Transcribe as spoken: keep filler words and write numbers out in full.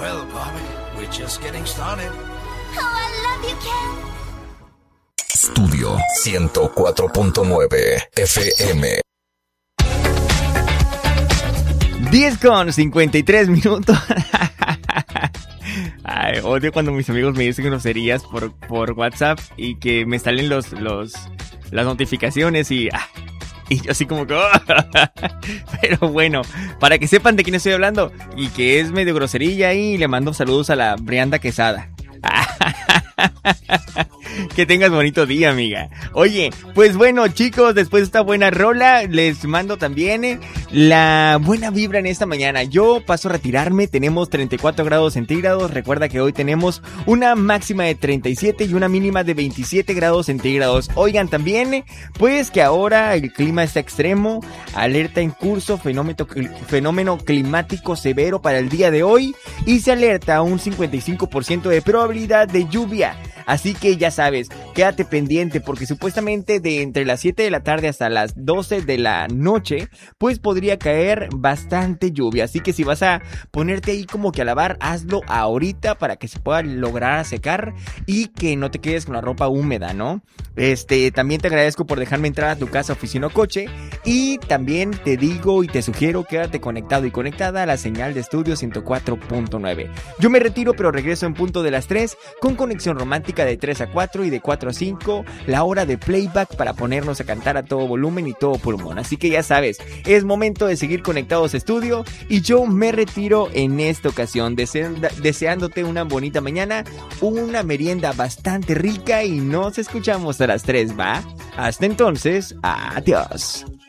Well, Bobby, we're just getting started. Oh, I love you, Ken. Estudio ciento cuatro punto nueve F M. diez con cincuenta y tres minutos. Ay, odio cuando mis amigos me dicen groserías por, por WhatsApp y que me salen los, los, las notificaciones y... Ah, y yo así como que... Oh. Pero bueno, para que sepan de quién estoy hablando y que es medio groserilla ahí, le mando saludos a la Brianda Quesada. Que tengas bonito día, amiga. Oye, pues bueno, chicos, después de esta buena rola, les mando también eh, la buena vibra en esta mañana. Yo paso a retirarme, tenemos treinta y cuatro grados centígrados. Recuerda que hoy tenemos una máxima de treinta y siete y una mínima de veintisiete grados centígrados. Oigan, también, pues que ahora el clima está extremo, alerta en curso, fenómeno, fenómeno climático severo para el día de hoy y se alerta a un cincuenta y cinco por ciento de probabilidad de lluvia. Así que ya sabes, quédate pendiente porque supuestamente de entre las siete de la tarde hasta las doce de la noche, pues podría caer bastante lluvia. Así que si vas a ponerte ahí como que a lavar, hazlo ahorita para que se pueda lograr secar y que no te quedes con la ropa húmeda, ¿no? Este, también te agradezco por dejarme entrar a tu casa, oficina o coche y también te digo y te sugiero quédate conectado y conectada a la señal de estudio ciento cuatro punto nueve. Yo me retiro pero regreso en punto de las tres con conexión romántica de tres a cuatro y de cuatro a cinco, la hora de playback para ponernos a cantar a todo volumen y todo pulmón. Así que ya sabes, es momento de seguir conectados a estudio y yo me retiro en esta ocasión deseando, deseándote una bonita mañana, una merienda bastante rica y nos escuchamos a las tres, ¿va? Hasta entonces, adiós.